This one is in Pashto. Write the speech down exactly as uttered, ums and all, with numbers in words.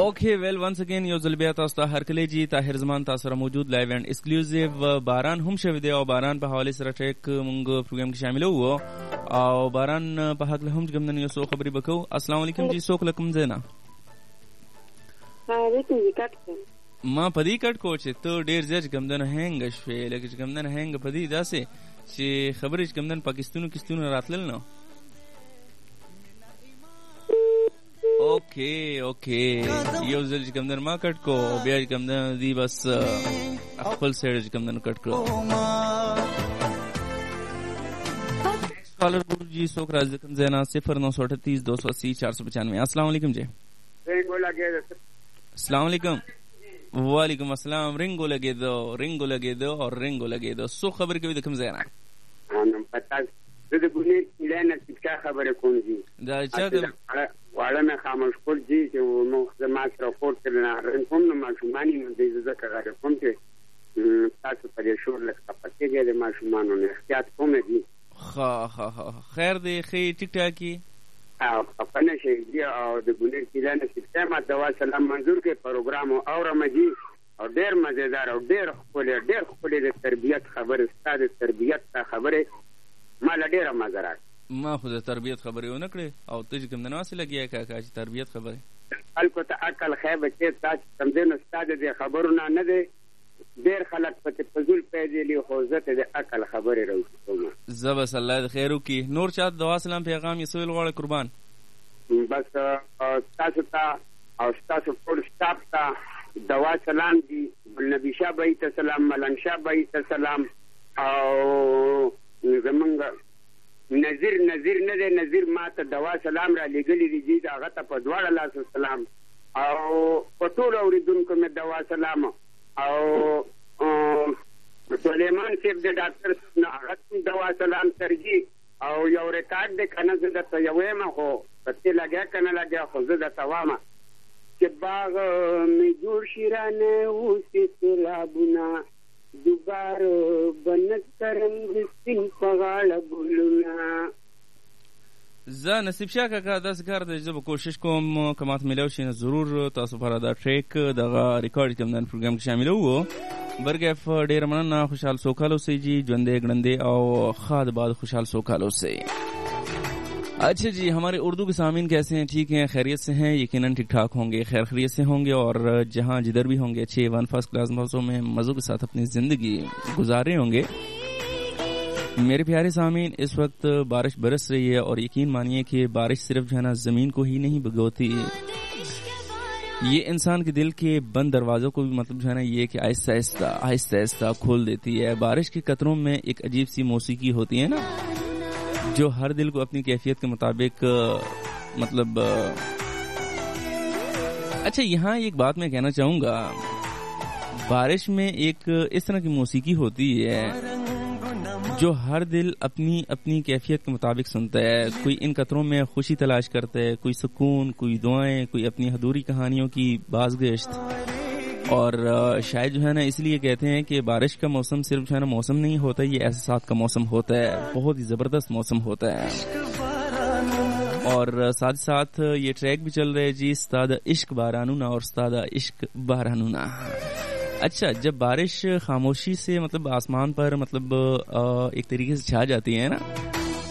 okay well once again यो ज़लबिया तास्ता हर कले जी ताहिर ज़मान तासरा मौजूद लाइव एंड एक्सक्लूसिव बारान हम शविदे और बारान पे हवाले से ट्रैक मुंग प्रोग्राम के शामिल हुआ और बारान पे हक हम गमदन यो सो खबरी बको अस्सलाम वालेकुम जी सो लकम ज़ेना वालेकुम जी कट मां पदी कट कोच तो डेर जज गमदन हैंग शे लेकिन गमदन हैंग पदी दासे चे खबरी गमदन पाकिस्तान किस्तून रातल ना ओके ओके यो जज गमदन मा कट को ब्याज गमदन दी बस अखल सेड गमदन कट को कॉलर जी सोक राज कम ज़ेना सिफर नौ सौ अड़तीस दो सौ अस्सी चार सौ पचानवे अस्सलाम वालेकुम जी अस्सलाम वालेकुम वालेकुम अस्सलाम रिंगो लगे दो रिंगो लगे दो और रिंगो लगे दो सो खबर के भी कम ज़ेना हां पता दे गुने लेना क्या खबर है कौन जी दा अच्छा वाला में खामोश कर जी जो मुख्तमात रिपोर्ट करना रंगम न माशुमानी में दे ज़का करे कौन के तासु पर शोर लगा पत्ते गए माशुमानों ने एहतियात कोम जी खा खा खा खैर दे खी टिक टाक की हां अपने से जी और दे गुने लेना सिस्टम दवा सलाम मंजूर के प्रोग्राम और मजी और ढेर मजेदार और ढेर खोले ढेर खोले तरबियत खबर उस्ताद तरबियत का खबर माला ढेर मजेदार ما خو د تربیت خبرې ونه کړې او ته چې کوم د ناسې لګیا کا کا چې تربیت خبره خلکو ته عقل خیبه چې تاسو سمجنه استاد دې خبرونه نه دي ډېر خلک په فضول پیدا لري خو زته د عقل خبرې راوځم زبس الله خیر وکي نور چا دعا سلام پیغام یې سویل غواړي قربان بس تاسو ته او تاسو ټول سټاف ته دعا سلام دي نبی شاه بای ته سلام ملنګ شاه بای ته سلام او زمونږ نذیر نذیر نه دی نذیر ما ته دوا سلام را لګلی دی جی دا غته په دواړه لاس سلام او په ټول اوریدونکو مې دوا سلام او سليمان صاحب د ډاکټر نه هغه دوا سلام ترجی او یو ریکارډ د کنه زده ته یوې ما خو پته لګیا کنه لګیا خو زده توامه چې باغ می جوړ شیرانه اوسې سلابونه دوباره بنت کرم سپین پغاړه ګلونه زه نصیب شاه کاکا داسې کار دی زه به کوشش کوم که ماته میلاو شي نو ضرور تاسو لپاره دا ټریک دغه ریکارډ کوم د پروګرام کې شامل وو برګف ډېر مننه خوشحال سوکال اوسئ جی ژوندې ګړندې او خاد بعد خوشحال سوکال اوسئ अच्छा जी हमारे उर्दू के सामीन कैसे हैं ठीक हैं खैरियत से हैं यकीनन ठीक ठाक होंगे खैर खैरियत से होंगे और जहां जिधर भी होंगे अच्छे वन फर्स्ट क्लास मौसम में मज़ों के साथ अपनी ज़िंदगी गुजार रहे होंगे मेरे प्यारे सामीन इस वक्त बारिश बरस रही है और यकीन मानिए कि बारिश सिर्फ जो है ना ज़मीन को ही नहीं भिगोती ये इंसान के दिल के बंद दरवाज़ों को भी मतलब जो है ना ये कि आहिस्ता आहिस्ता आहिस्ता आहिस्ता खोल देती है बारिश के कतरों में एक अजीब सी मौसीकी होती है ना जो हर दिल को अपनी कैफियत के मुताबिक मतलब अच्छा यहाँ एक बात मैं कहना चाहूँगा बारिश में एक इस तरह की मौसीकी होती है जो हर दिल अपनी अपनी कैफियत के मुताबिक सुनता है कोई इन कतरों में खुशी तलाश करता है कोई सुकून कोई दुआएं कोई अपनी अधूरी कहानियों की बाज़गश्त और शायद जो है ना इसलिए कहते हैं कि बारिश का मौसम सिर्फ जो है ना मौसम नहीं होता ये एहसास का मौसम होता है बहुत ही ज़बरदस्त मौसम होता है और साथ साथ ये ट्रैक भी चल रहे हैं जी उस्ताद इश्क बारानूना और उस्ताद इश्क बारानूना अच्छा जब बारिश खामोशी से मतलब आसमान पर मतलब एक तरीके से छा जाती है ना